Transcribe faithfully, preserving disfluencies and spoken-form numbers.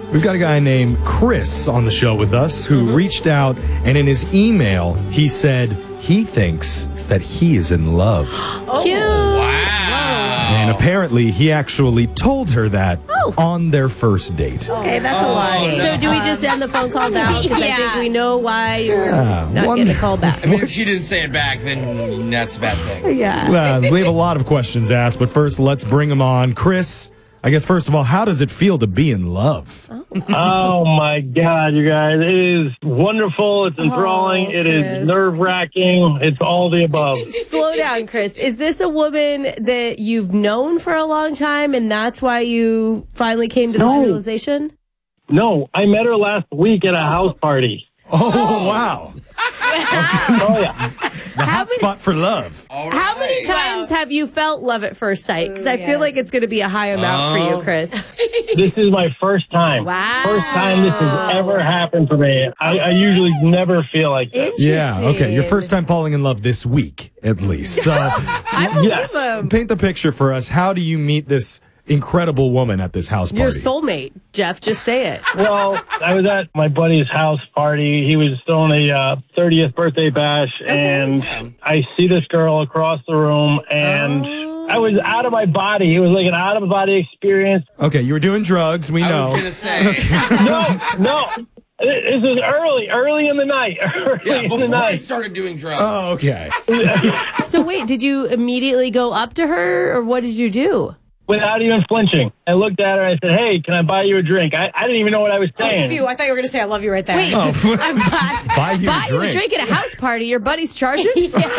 We've got a guy named Chris on the show with us who mm-hmm. reached out, and in his email, he said he thinks that he is in love. Oh, cute. Wow. And apparently, he actually told her that oh. on their first date. Okay, that's oh, a lie. No. So do we just end the phone call now? Because yeah. I think we know why you're yeah. not One, getting a call back. I mean, if she didn't say it back, then that's a bad thing. Yeah. Uh, we have a lot of questions asked, but first, let's bring them on. Chris, I guess, first of all, how does it feel to be in love? Oh, oh my God, you guys. It is wonderful. It's enthralling. Oh, it is nerve-wracking. It's all the above. Slow down, Chris. Is this a woman that you've known for a long time, and that's why you finally came to this no. realization? No, I met her last week at a house party. Oh, oh. wow. Oh, yeah. The hot many, spot for love. Right. How many times wow. have you felt love at first sight? Because I yes. feel like it's going to be a high amount uh, for you, Chris. This is my first time. Wow. First time this has ever happened for me. I, I usually never feel like this. Yeah, okay. Your first time falling in love this week, at least. So, I believe yeah. him. Paint the picture for us. How do you meet this incredible woman at this house party? Your soulmate, Jeff. Just say it. Well, I was at my buddy's house party. He was throwing a uh, thirtieth birthday bash, okay. and I see this girl across the room, and oh. I was out of my body. It was like an out-of-body experience. Okay, you were doing drugs. We I know. I was going to say. Okay. no, no. This is early, early in the night. Early yeah, in before the night. I started doing drugs. Oh, okay. So wait, did you immediately go up to her, or what did you do? Without even flinching. I looked at her and I said, hey, can I buy you a drink? I, I didn't even know what I was saying. Oh, phew, I thought you were going to say I love you right there. Wait, oh. buy you buy a drink. you a drink at a house party? Your buddy's charging? Yeah.